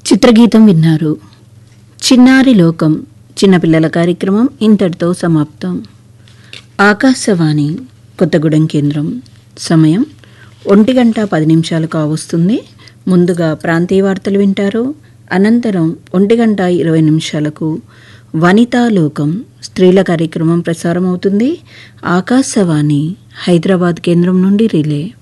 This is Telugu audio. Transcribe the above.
చిత్రగీతం విన్నారు. చిన్నారి లోకం చిన్నపిల్లల కార్యక్రమం ఇంతటితో సమాప్తం. ఆకాశవాణి కొత్తగూడెం కేంద్రం. సమయం 1:10 కావస్తుంది. ముందుగా ప్రాంతీయ వార్తలు వింటారు. అనంతరం 1:20 వనితా లోకం స్త్రీల కార్యక్రమం ప్రసారం అవుతుంది. ఆకాశవాణి హైదరాబాద్ కేంద్రం నుండి రిలే.